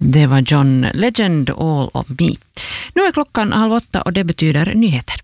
Det var John Legend, All of Me. Nu är klockan 7:30 och det betyder nyheter.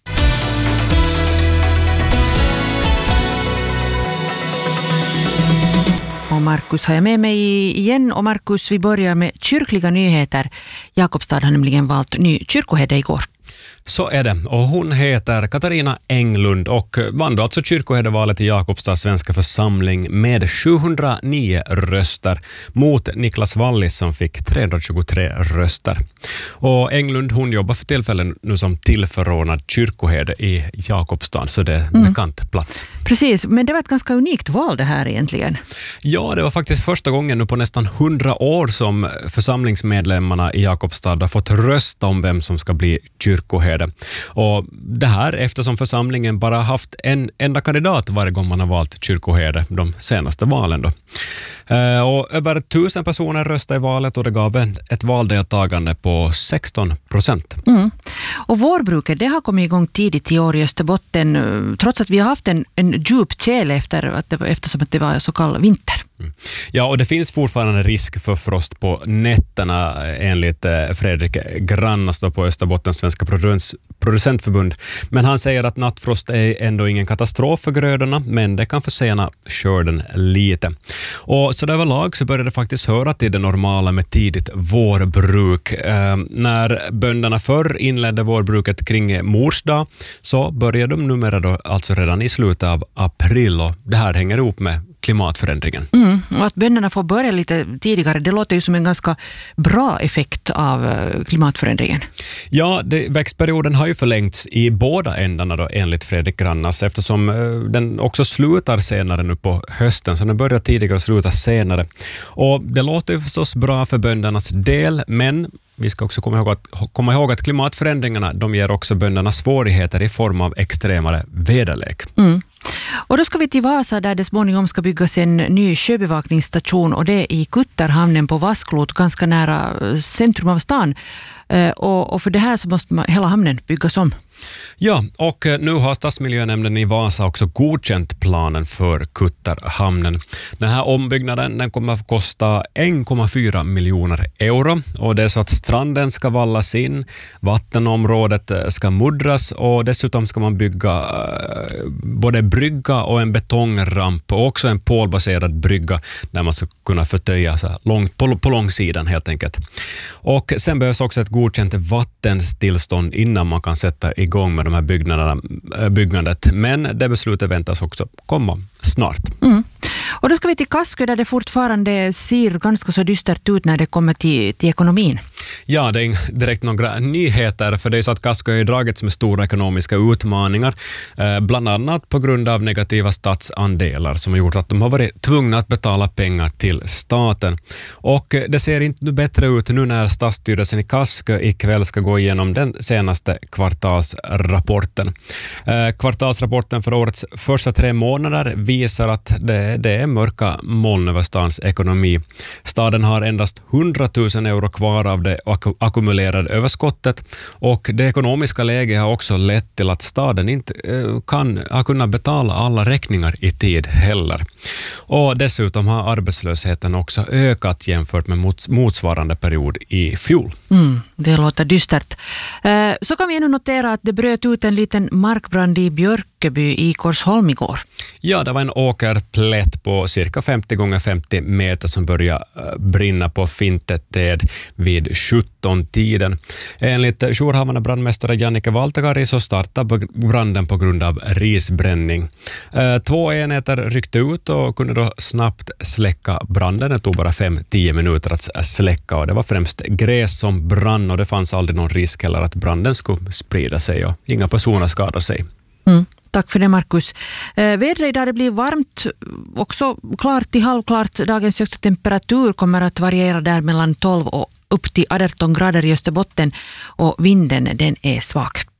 Och Markus har jag med mig igen. Och Markus, vi börjar med kyrkliga nyheter. Jakobstad har nämligen valt ny kyrkoherde igår. Så är det. Och hon heter Katarina Englund och vann då alltså kyrkoherdevalet i Jakobstads svenska församling med 709 röster mot Niklas Wallis som fick 323 röster. Och Englund, hon jobbar för tillfället nu som tillförordnad kyrkoherde i Jakobstad, så det är en bekant plats. Precis, men det var ett ganska unikt val det här egentligen. Ja, det var faktiskt första gången nu på nästan 100 år som församlingsmedlemmarna i Jakobstad har fått rösta om vem som ska bli kyrkoherde. Och det här eftersom församlingen bara haft en enda kandidat varje gång man har valt kyrkoherde de senaste valen då. Och över 1000 personer röstade i valet och det gav ett valdeltagande på 16%. Och vårbruket, det har kommit igång tidigt i år i Österbotten, trots att vi har haft en djup tjäle eftersom att det var så kall vinter. Ja, och det finns fortfarande risk för frost på nätterna enligt Fredrik Grannas på Österbottens svenska producentförbund. Men han säger att nattfrost är ändå ingen katastrof för grödorna, men det kan försena skörden lite. Och så överlag så börjar det faktiskt höra till det normala med tidigt vårbruk. När bönderna förr inledde vårbruket kring mors dag så började de numera då alltså redan i slutet av april, och det här hänger ihop med klimatförändringen. Och att bönderna får börja lite tidigare, det låter ju som en ganska bra effekt av klimatförändringen. Ja, växtperioden har ju förlängts i båda ändarna då, enligt Fredrik Grannas, eftersom den också slutar senare nu på hösten, så den börjar tidigare och slutar senare. Och det låter ju förstås bra för böndernas del, men vi ska också komma ihåg att klimatförändringarna, de ger också bönderna svårigheter i form av extremare väderlek. Och då ska vi till Vasa där det småningom ska byggas en ny sjöbevakningsstation, och det är i Kuttarhamnen på Vasklot, ganska nära centrum av stan. Och för det här så måste hela hamnen byggas om. Ja, och nu har Stadsmiljönämnden i Vasa också godkänt planen för Kuttarhamnen. Den här ombyggnaden, den kommer att kosta 1,4 miljoner euro, och det är så att stranden ska vallas in, vattenområdet ska muddras och dessutom ska man bygga både brygga och en betongramp och också en pålbaserad brygga där man ska kunna förtöja så långt på långsidan helt enkelt. Och sen behövs också ett godkänt vattenstillstånd innan man kan sätta igång med de här byggandet. Men det beslutet väntas också komma snart. Och då ska vi till Kaskö där det fortfarande ser ganska så dystert ut när det kommer till ekonomin. Ja, det är direkt några nyheter, för det är så att Kaskö har dragits med stora ekonomiska utmaningar, bland annat på grund av negativa statsandelar som har gjort att de har varit tvungna att betala pengar till staten. Och det ser inte bättre ut nu när stadsstyrelsen i Kaskö ikväll ska gå igenom den senaste kvartalsrapporten. Kvartalsrapporten för årets första 3 månader visar att det är mörka moln över stans ekonomi. Staden har endast 100 000 euro kvar av det ackumulerade överskottet, och det ekonomiska läget har också lett till att staden inte har kunnat betala alla räkningar i tid heller. Och dessutom har arbetslösheten också ökat jämfört med motsvarande period i fjol. Det låter dystert. Så kan vi nu notera att det bröt ut en liten markbrand i Björköby i Korsholm igår. Ja, det var en åkerplätt på cirka 50 gånger 50 meter som började brinna på Fintetted vid 17-tiden. Enligt jourhavande brandmästare Jannike Valtakari så startade branden på grund av risbränning. 2 enheter ryckte ut och kunde då snabbt släcka branden. Det tog bara 5-10 minuter att släcka, och det var främst gräs som brann, och det fanns aldrig någon risk heller att branden skulle sprida sig, och inga personer skadade sig. Tack för det, Markus. Vädret idag, det blir varmt, också klart till halvklart. Dagens högsta temperatur kommer att variera där mellan 12 och upp till 18 grader i Österbotten, och vinden den är svag.